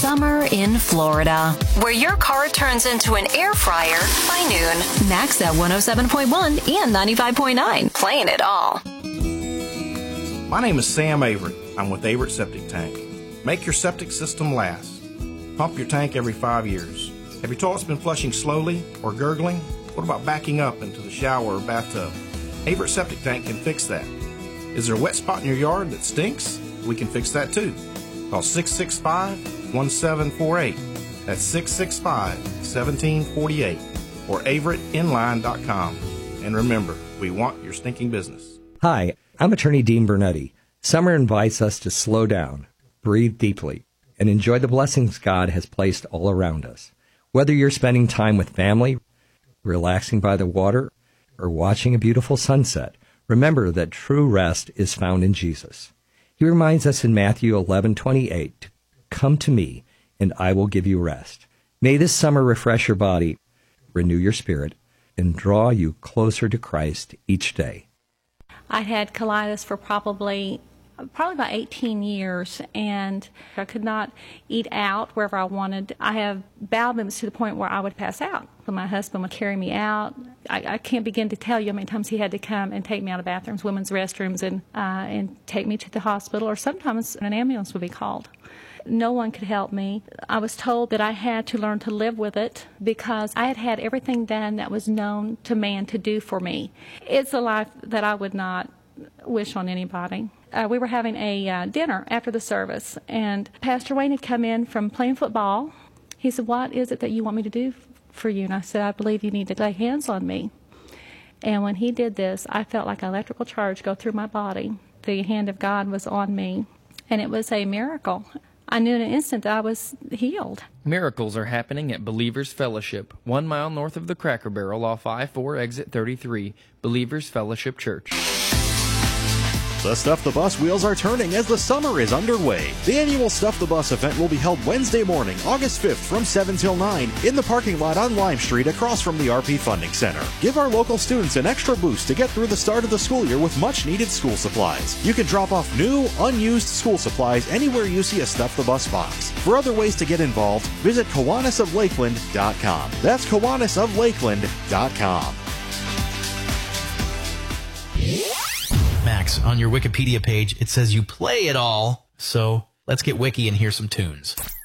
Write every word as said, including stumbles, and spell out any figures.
summer in Florida, where your car turns into an air fryer by noon. Max at one oh seven point one and ninety-five point nine, playing it all. My name is Sam Averitt. I'm with Averitt Septic Tank. Make your septic system last. Pump your tank every five years. Have your toilets been flushing slowly or gurgling? What about backing up into the shower or bathtub? Averitt Septic Tank can fix that. Is there a wet spot in your yard that stinks? We can fix that too. Call six six five, one seven four eight. That's six six five, one seven four eight or averitt inline dot com. And remember, we want your stinking business. Hi, I'm Attorney Dean Bernetti. Summer invites us to slow down, breathe deeply, and enjoy the blessings God has placed all around us. Whether you're spending time with family, relaxing by the water, or watching a beautiful sunset, remember that true rest is found in Jesus. He reminds us in Matthew eleven twenty-eight, "Come to me, and I will give you rest." May this summer refresh your body, renew your spirit, and draw you closer to Christ each day. I had colitis for probably probably about eighteen years, and I could not eat out wherever I wanted. I have bowel movements to the point where I would pass out. My husband would carry me out. I, I can't begin to tell you how many times he had to come and take me out of bathrooms, women's restrooms, and uh, and take me to the hospital, or sometimes an ambulance would be called. No one could help me. I was told that I had to learn to live with it because I had had everything done that was known to man to do for me. It's a life that I would not wish on anybody. Uh, we were having a uh, dinner after the service, and Pastor Wayne had come in from playing football. He said, "What is it that you want me to do f- for you?" And I said, "I believe you need to lay hands on me." And when he did this, I felt like an electrical charge go through my body. The hand of God was on me, and it was a miracle. I knew in an instant that I was healed. Miracles are happening at Believers Fellowship, one mile north of the Cracker Barrel off I four exit thirty-three, Believers Fellowship Church. The Stuff the Bus wheels are turning as the summer is underway. The annual Stuff the Bus event will be held Wednesday morning, August fifth from seven till nine in the parking lot on Lime Street across from the R P Funding Center. Give our local students an extra boost to get through the start of the school year with much needed school supplies. You can drop off new, unused school supplies anywhere you see a Stuff the Bus box. For other ways to get involved, visit Kiwanis of Lakeland dot com. That's Kiwanis of Lakeland dot com. Max, on your Wikipedia page, it says you play it all. So let's get wiki and hear some tunes.